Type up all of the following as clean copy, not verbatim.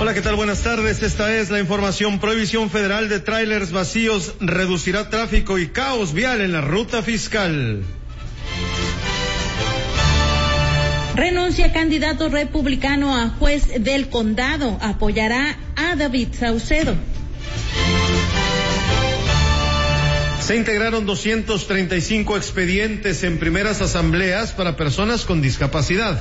Hola, ¿qué tal? Buenas tardes. Esta es la información. Prohibición federal de tráilers vacíos reducirá tráfico y caos vial en la ruta fiscal. Renuncia candidato republicano a juez del condado. Apoyará a David Saucedo. Se integraron 235 expedientes en primeras asambleas para personas con discapacidad.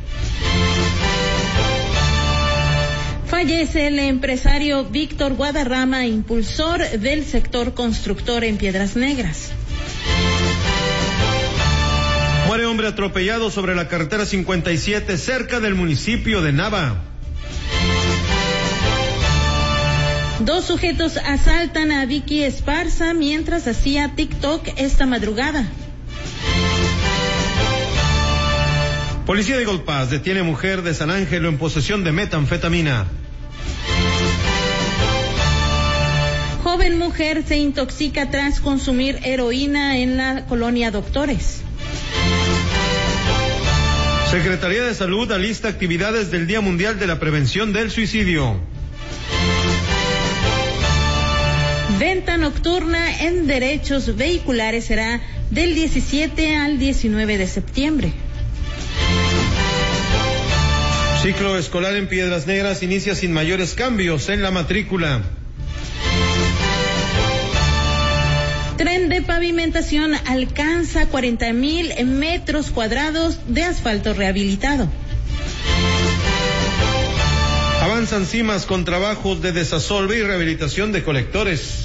Fallece el empresario Víctor Guadarrama, impulsor del sector constructor en Piedras Negras. Muere hombre atropellado sobre la carretera 57 cerca del municipio de Nava. 2 sujetos asaltan a Vicky Esparza mientras hacía TikTok esta madrugada. Policía de Eagle Pass detiene mujer de San Ángelo en posesión de metanfetamina. Joven mujer se intoxica tras consumir heroína en la colonia Doctores. Secretaría de Salud alista actividades del Día Mundial de la Prevención del Suicidio. Venta nocturna en derechos vehiculares será del 17 al 19 de septiembre. Ciclo escolar en Piedras Negras inicia sin mayores cambios en la matrícula. Tren de pavimentación alcanza 40,000 metros cuadrados de asfalto rehabilitado. Avanzan CIMAS con trabajos de desasolve y rehabilitación de colectores.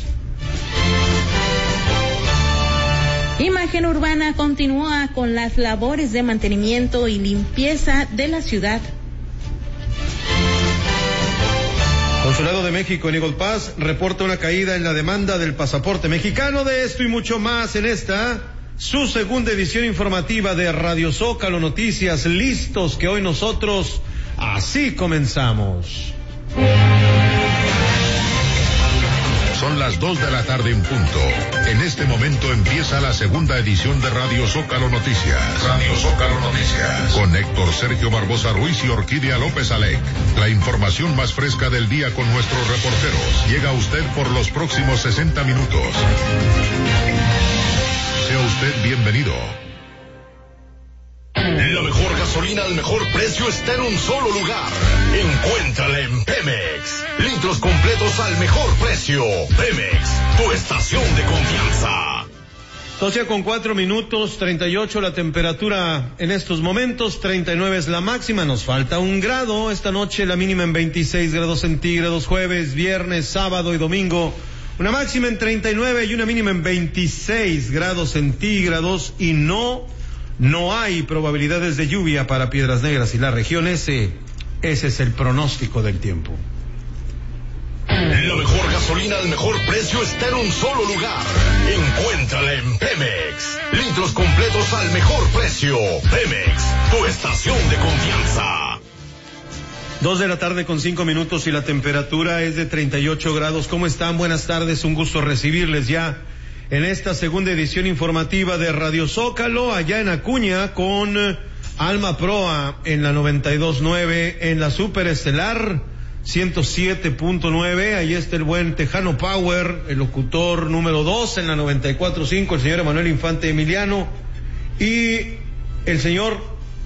Imagen Urbana continúa con las labores de mantenimiento y limpieza de la ciudad. Consulado de México en Eagle Pass reporta una caída en la demanda del pasaporte mexicano. De esto y mucho más en esta, su segunda edición informativa de Radio Zócalo Noticias. Listos que hoy nosotros así comenzamos. Son las 2 de la tarde en punto. En este momento empieza la segunda edición de Radio Zócalo Noticias. Radio Zócalo Noticias. Con Héctor Sergio Barbosa Ruiz y Orquídea López Alec. La información más fresca del día con nuestros reporteros. Llega a usted por los próximos 60 minutos. Sea usted bienvenido. La mejor gasolina al mejor precio está en un solo lugar. Encuéntrala en Pemex. Litros completos al mejor precio. Pemex, tu estación de confianza. 12:04, 38 la temperatura en estos momentos, 39 es la máxima, nos falta 1 grado. Esta noche la mínima en 26 grados centígrados, jueves, viernes, sábado y domingo. Una máxima en 39 y una mínima en 26 grados centígrados y no hay probabilidades de lluvia para Piedras Negras y la región. Ese es el pronóstico del tiempo. La mejor gasolina al mejor precio está en un solo lugar. Encuéntrala en Pemex. Litros completos al mejor precio. Pemex, tu estación de confianza. 2 de la tarde con 5 minutos y la temperatura es de 38 grados. ¿Cómo están? Buenas tardes, un gusto recibirles ya en esta segunda edición informativa de Radio Zócalo, allá en Acuña, con Alma Proa en la 92.9, en la Superestelar 107.9, ahí está el buen Tejano Power, el locutor número 2 en la 94.5, el señor Emanuel Infante Emiliano, y el señor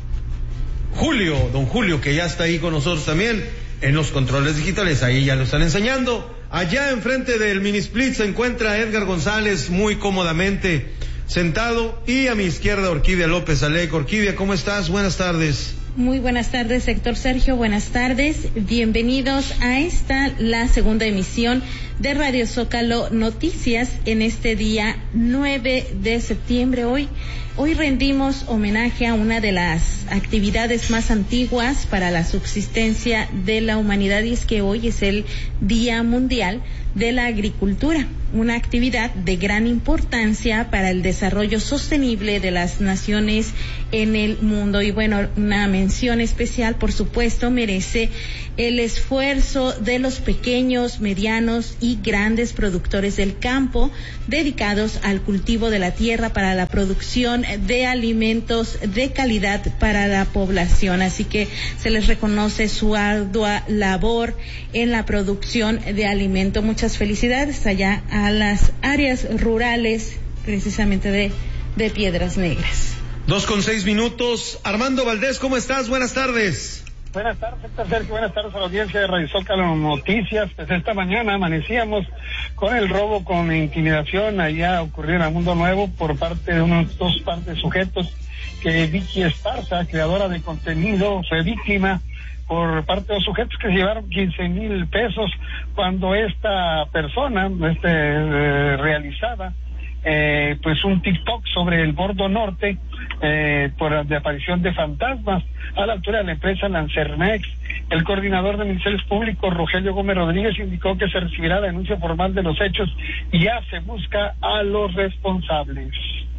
don Julio, que ya está ahí con nosotros también en los controles digitales, ahí ya lo están enseñando. Allá enfrente del mini split se encuentra Edgar González muy cómodamente sentado, y a mi izquierda Orquídea López Alec. Orquídea, ¿cómo estás? Buenas tardes. Muy buenas tardes, Héctor Sergio, buenas tardes. Bienvenidos a la segunda emisión de Radio Zócalo Noticias en este día 9 de septiembre. Hoy rendimos homenaje a una de las actividades más antiguas para la subsistencia de la humanidad, y es que hoy es el Día Mundial de la Agricultura. una actividad de gran importancia para el desarrollo sostenible de las naciones en el mundo. Y bueno, una mención especial, por supuesto, merece el esfuerzo de los pequeños, medianos y grandes productores del campo dedicados al cultivo de la tierra para la producción de alimentos de calidad para la población. Así que se les reconoce su ardua labor en la producción de alimento. Muchas felicidades allá a las áreas rurales, precisamente de Piedras Negras. 2:06. Armando Valdés, ¿cómo estás? Buenas tardes. Buenas tardes, Héctor Sergio. Buenas tardes a la audiencia de Radio Zócalo Noticias. Pues esta mañana amanecíamos con el robo con intimidación allá ocurrió en el Mundo Nuevo por parte de unos dos sujetos que Vicky Esparza, creadora de contenido, fue víctima por parte de los sujetos que se llevaron 15,000 pesos cuando esta persona realizaba pues un TikTok sobre el Bordo Norte de aparición de fantasmas a la altura de la empresa Lancernex. El coordinador de Ministerios Públicos, Rogelio Gómez Rodríguez, indicó que se recibirá la denuncia formal de los hechos y ya se busca a los responsables.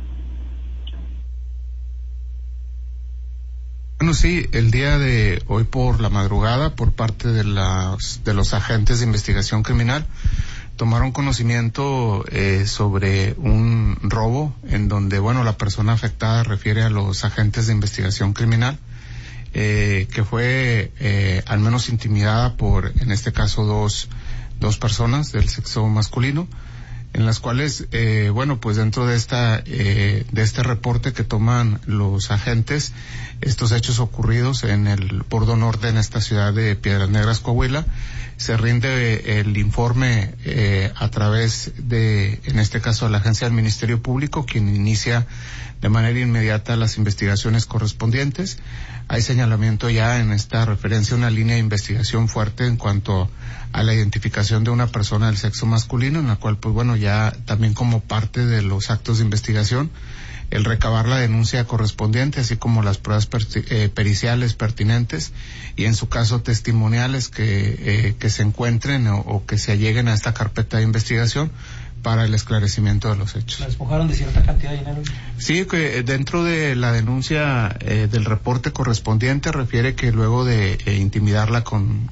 Bueno, sí, el día de hoy por la madrugada, por parte de los agentes de investigación criminal, tomaron conocimiento sobre un robo en donde, bueno, la persona afectada refiere a los agentes de investigación criminal, que fue al menos intimidada por, en este caso, dos personas del sexo masculino, en las cuales, bueno, pues dentro de este reporte que toman los agentes, estos hechos ocurridos en el Bordo Norte, en esta ciudad de Piedras Negras, Coahuila, se rinde el informe a través de, en este caso, a la agencia del Ministerio Público, quien inicia de manera inmediata las investigaciones correspondientes. Hay señalamiento ya en esta referencia, una línea de investigación fuerte en cuanto a la identificación de una persona del sexo masculino, en la cual, pues bueno, ya también como parte de los actos de investigación, el recabar la denuncia correspondiente, así como las pruebas periciales pertinentes y en su caso testimoniales que se encuentren o que se alleguen a esta carpeta de investigación para el esclarecimiento de los hechos. ¿La despojaron de cierta cantidad de dinero? Sí, que dentro de la denuncia del reporte correspondiente refiere que luego de intimidarla con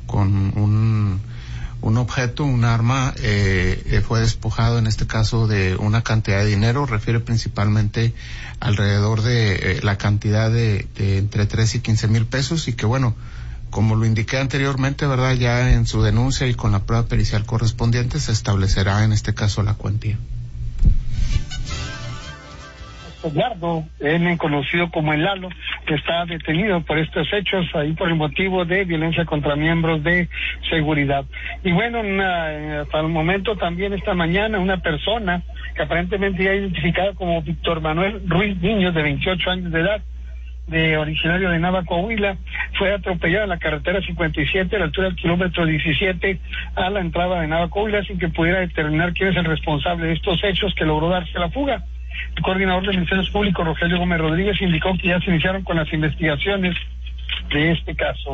un objeto, un arma, fue despojado en este caso de una cantidad de dinero, refiere principalmente alrededor de la cantidad de entre 3 y 15,000 pesos, y que bueno, como lo indiqué anteriormente, verdad, ya en su denuncia y con la prueba pericial correspondiente se establecerá en este caso la cuantía. Eduardo, él conocido como el Lalo, está detenido por estos hechos, ahí por el motivo de violencia contra miembros de seguridad. Y bueno, hasta el momento también esta mañana una persona que aparentemente ya identificada como Víctor Manuel Ruiz Niños, de 28 años de edad, originario de Nava, Coahuila, fue atropellado en la carretera 57 a la altura del kilómetro 17 a la entrada de Nava, Coahuila, sin que pudiera determinar quién es el responsable de estos hechos, que logró darse la fuga. El coordinador de Ministerios Públicos, Rogelio Gómez Rodríguez, indicó que ya se iniciaron con las investigaciones de este caso.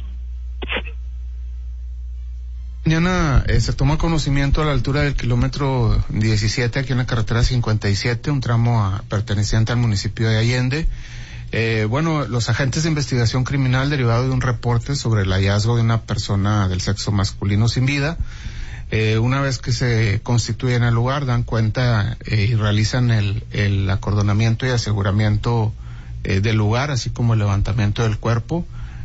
Mañana se toma conocimiento a la altura del kilómetro 17, aquí en la carretera 57, un tramo perteneciente al municipio de Allende. Bueno, los agentes de investigación criminal, derivado de un reporte sobre el hallazgo de una persona del sexo masculino sin vida, una vez que se constituyen el lugar, dan cuenta y realizan el acordonamiento y aseguramiento del lugar, así como el levantamiento del cuerpo.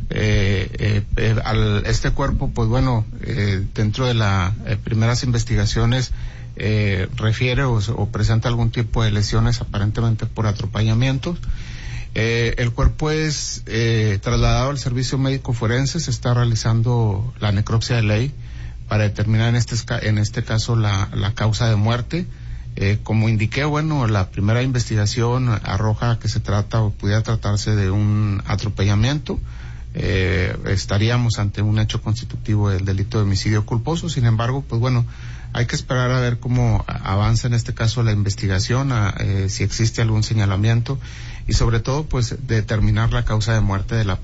Este cuerpo, pues bueno, dentro de las primeras investigaciones refiere o presenta algún tipo de lesiones aparentemente por atropellamientos. El cuerpo es trasladado al servicio médico forense, se está realizando la necropsia de ley para determinar en este caso la causa de muerte. Como indiqué, bueno, la primera investigación arroja que se trata o pudiera tratarse de un atropellamiento. Estaríamos ante un hecho constitutivo del delito de homicidio culposo. Sin embargo, pues bueno, hay que esperar a ver cómo avanza en este caso la investigación, si existe algún señalamiento y sobre todo pues determinar la causa de muerte de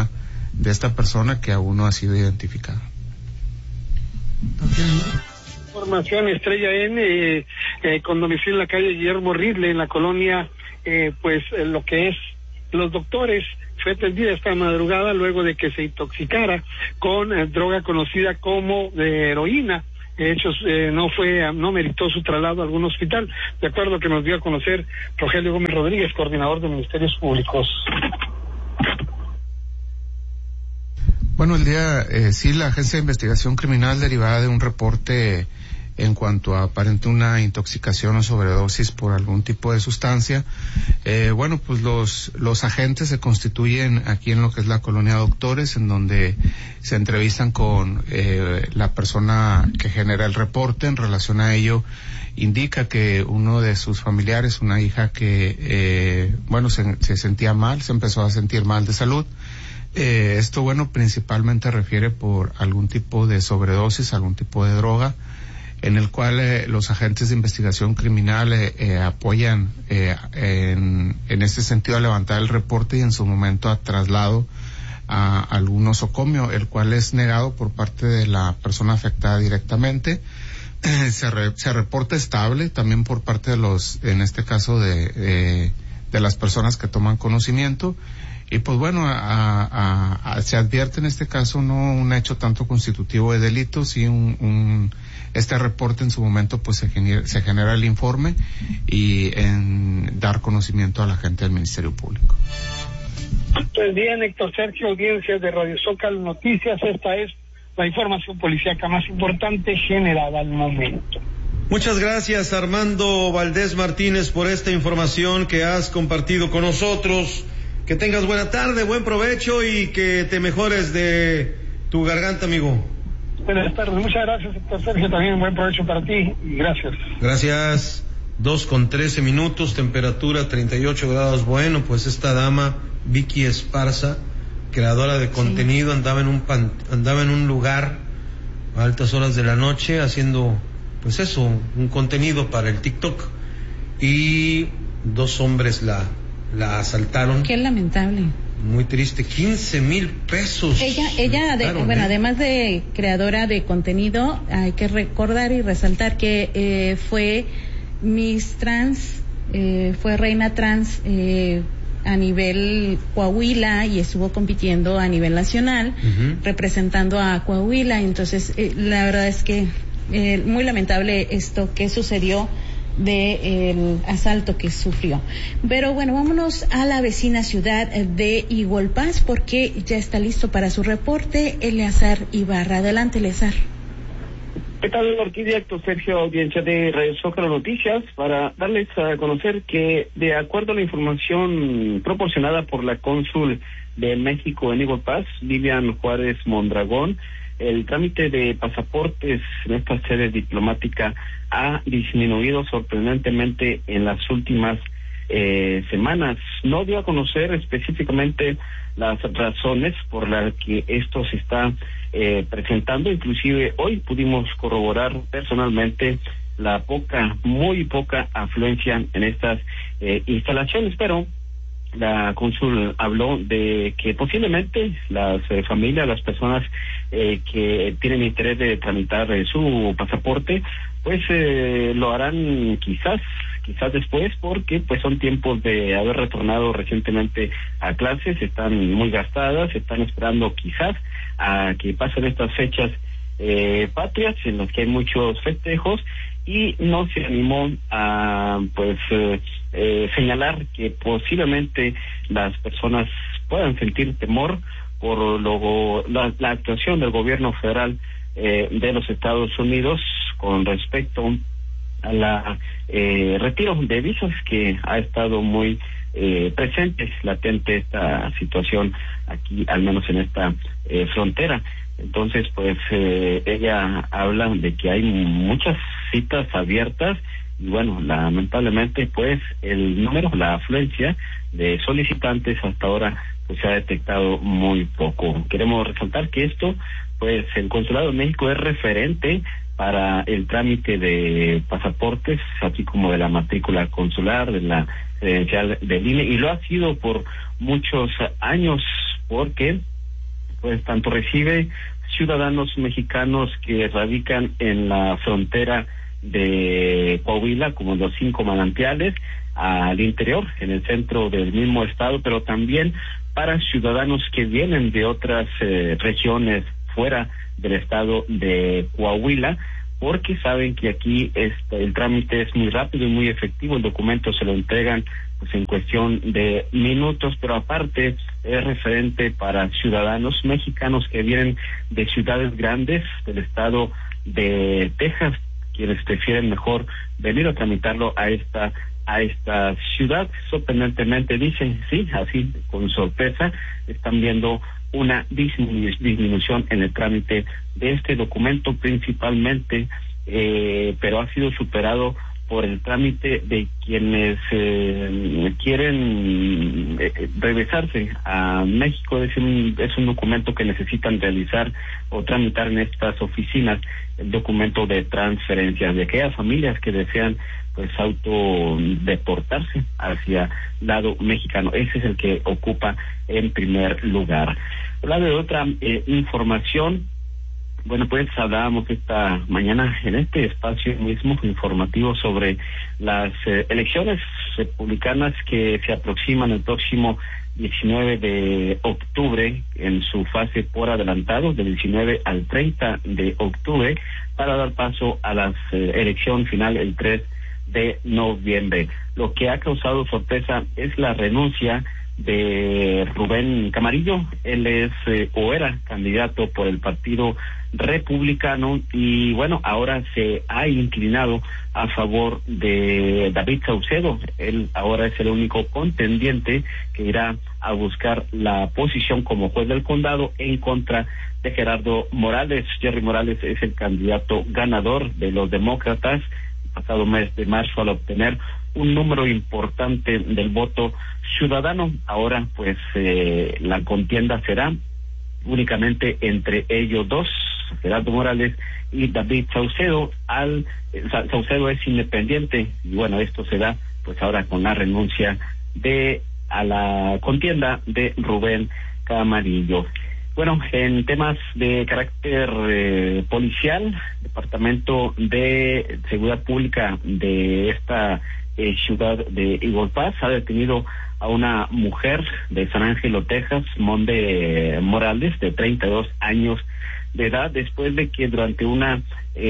esta persona que aún no ha sido identificada. información, Estrella N, con domicilio en la calle Guillermo Ridley, en la colonia, lo que es Los Doctores, fue atendida esta madrugada luego de que se intoxicara con droga conocida como heroína. De hecho, no meritó su traslado a algún hospital, de acuerdo a lo que nos dio a conocer Rogelio Gómez Rodríguez, coordinador de Ministerios Públicos. Bueno, la Agencia de Investigación Criminal, derivada de un reporte en cuanto a aparente una intoxicación o sobredosis por algún tipo de sustancia, los agentes se constituyen aquí en lo que es la colonia Doctores, en donde se entrevistan con la persona que genera el reporte. En relación a ello, indica que uno de sus familiares, una hija que se sentía mal, se empezó a sentir mal de salud. Esto principalmente refiere por algún tipo de sobredosis, algún tipo de droga, en el cual los agentes de investigación criminal apoyan en este sentido a levantar el reporte y en su momento a traslado a algún nosocomio, el cual es negado por parte de la persona afectada directamente. Se reporta estable también por parte de en este caso de las personas que toman conocimiento. Y se advierte en este caso no un hecho tanto constitutivo de delito, sí este reporte en su momento se genera el informe y en dar conocimiento a la gente del Ministerio Público. Pues bien, Héctor Sergio, audiencias de Radio Zócalo Noticias, esta es la información policíaca más importante generada al momento. Muchas gracias, Armando Valdés Martínez, por esta información que has compartido con nosotros. Que tengas buena tarde, buen provecho y que te mejores de tu garganta, amigo. Buenas tardes, muchas gracias, Héctor Sergio, también buen provecho para ti y gracias. Gracias. 2:13, temperatura 38 grados. Bueno, pues esta dama, Vicky Esparza, creadora de contenido, andaba en un lugar a altas horas de la noche haciendo, un contenido para el TikTok, y 2 hombres la asaltaron. Qué lamentable. Muy triste, 15,000 pesos. Ella además de creadora de contenido, hay que recordar y resaltar que fue Miss Trans, fue reina trans a nivel Coahuila y estuvo compitiendo a nivel nacional, representando a Coahuila. Entonces, la verdad es que muy lamentable esto que sucedió del asalto que sufrió. Pero bueno, vámonos a la vecina ciudad de Igualpás, porque ya está listo para su reporte Eleazar Ibarra. Adelante, Eleazar. ¿Qué tal, Orquídea? Héctor Sergio, audiencia de Radio Zócalo Noticias, para darles a conocer que, de acuerdo a la información proporcionada por la cónsul de México en Igualpás, Vivian Juárez Mondragón, el trámite de pasaportes en esta sede diplomática ha disminuido sorprendentemente en las últimas semanas. No dio a conocer específicamente las razones por las que esto se está presentando. Inclusive hoy pudimos corroborar personalmente la muy poca afluencia en estas instalaciones, pero la cónsul habló de que posiblemente las familias, las personas que tienen interés de tramitar su pasaporte, lo harán quizás después, porque son tiempos de haber retornado recientemente a clases, están muy gastadas, están esperando quizás a que pasen estas fechas patrias en las que hay muchos festejos, y no se animó a señalar que posiblemente las personas puedan sentir temor por la actuación del gobierno federal de los Estados Unidos con respecto a la retiro de visas, que ha estado muy latente esta situación aquí, al menos en esta frontera. Entonces, ella habla de que hay muchas citas abiertas y lamentablemente, la afluencia de solicitantes hasta ahora se ha detectado muy poco. Queremos resaltar que esto, el Consulado de México es referente para el trámite de pasaportes, así como de la matrícula consular, de la credencial del INE, y lo ha sido por muchos años, porque tanto recibe ciudadanos mexicanos que radican en la frontera de Coahuila, como los 5 manantiales, al interior, en el centro del mismo estado, pero también para ciudadanos que vienen de otras regiones fuera del estado de Coahuila, porque saben que aquí el trámite es muy rápido y muy efectivo. El documento se lo entregan pues en cuestión de minutos, pero aparte es referente para ciudadanos mexicanos que vienen de ciudades grandes del estado de Texas, quienes prefieren mejor venir a tramitarlo a esta ciudad. Sorprendentemente dicen, sí, así con sorpresa, están viendo una disminución en el trámite de este documento principalmente, pero ha sido superado por el trámite de quienes quieren regresarse a México. Es un documento que necesitan realizar o tramitar en estas oficinas, el documento de transferencia de aquellas familias que desean pues autodeportarse hacia el lado mexicano. Ese es el que ocupa en primer lugar. Hablando de otra información, bueno, pues hablábamos esta mañana en este espacio mismo informativo sobre las elecciones republicanas que se aproximan el próximo 19 de octubre en su fase por adelantado, del 19 al 30 de octubre, para dar paso a la elección final el 3 de noviembre. Lo que ha causado sorpresa es la renuncia de Rubén Camarillo. Él es o era candidato por el Partido Republicano y bueno, ahora se ha inclinado a favor de David Saucedo. Él ahora es el único contendiente que irá a buscar la posición como juez del condado en contra de Gerardo Morales. Jerry Morales es el candidato ganador de los demócratas el pasado mes de marzo al obtener un número importante del voto ciudadano. Ahora pues la contienda será únicamente entre ellos dos, Gerardo Morales y David Saucedo. Saucedo es independiente y bueno, esto se da pues ahora con la renuncia a la contienda de Rubén Camarillo. Bueno, en temas de carácter policial, Departamento de Seguridad Pública de esta ciudad de Eagle Pass ha detenido a una mujer de San Ángelo, Texas, Monde Morales, de 32 años de edad, después de que durante una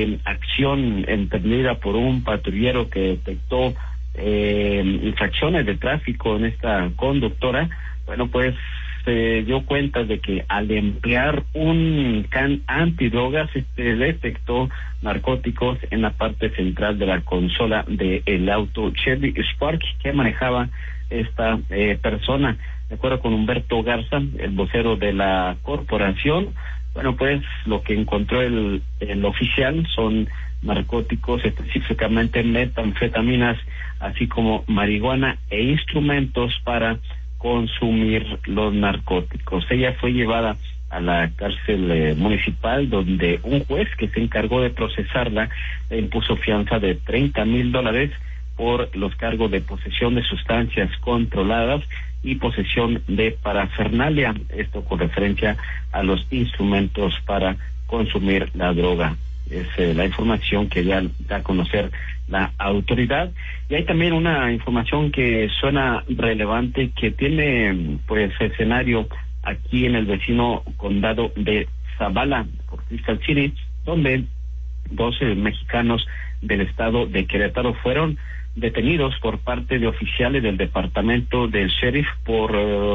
acción emprendida por un patrullero que detectó infracciones de tráfico en esta conductora, bueno, pues se dio cuenta de que al emplear un can antidrogas detectó narcóticos en la parte central de la consola del auto Chevy Spark que manejaba esta persona. De acuerdo con Humberto Garza, el vocero de la corporación, bueno, pues lo que encontró el oficial son narcóticos, específicamente metanfetaminas, así como marihuana e instrumentos para consumir los narcóticos. Ella fue llevada a la cárcel municipal, donde un juez que se encargó de procesarla le impuso fianza de $30,000 por los cargos de posesión de sustancias controladas y posesión de parafernalia, esto con referencia a los instrumentos para consumir la droga. Es la información que ya da a conocer la autoridad. Y hay también una información que suena relevante, que tiene pues escenario aquí en el vecino condado de Zavala, por Crystal City, donde 12 mexicanos del estado de Querétaro fueron detenidos por parte de oficiales del departamento del sheriff por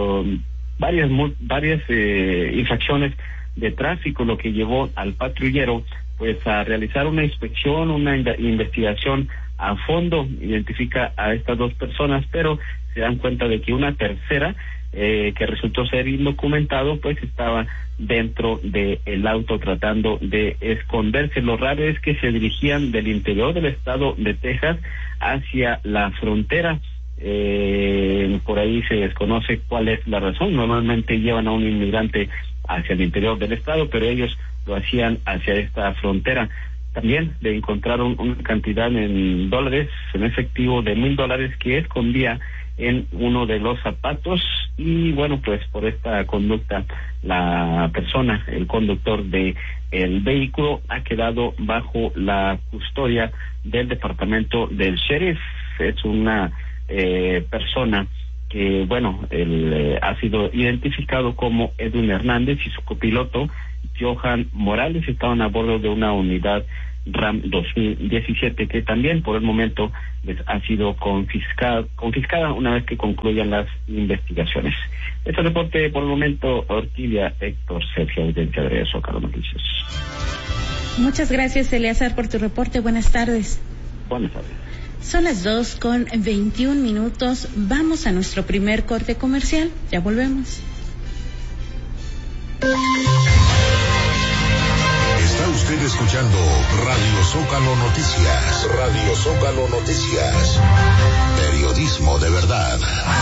varias infracciones de tráfico, lo que llevó al patrullero pues a realizar una inspección, una investigación a fondo. Identifica a estas 2 personas, pero se dan cuenta de que una tercera que resultó ser indocumentado pues estaba dentro del auto tratando de esconderse. Lo raro es que se dirigían del interior del estado de Texas hacia la frontera. Por ahí se desconoce cuál es la razón. Normalmente llevan a un inmigrante hacia el interior del estado, pero ellos lo hacían hacia esta frontera. También le encontraron una cantidad en dólares, en efectivo, de $1,000 que escondía en uno de los zapatos y bueno, pues por esta conducta la persona, el conductor de el vehículo, ha quedado bajo la custodia del departamento del sheriff. Es una persona que, bueno, ha sido identificado como Edwin Hernández y su copiloto Johan Morales estaban a bordo de una unidad RAM 2017 que también por el momento les ha sido confiscada una vez que concluyan las investigaciones. Este reporte por el momento, Orquídea, Héctor, Sergio, audiencia de Zócalo Noticias. Muchas gracias, Eleazar, por tu reporte. Buenas tardes. Buenas tardes. Son las 2:21. Vamos a nuestro primer corte comercial. Ya volvemos. Está usted escuchando Radio Zócalo Noticias. Radio Zócalo Noticias. Periodismo de verdad.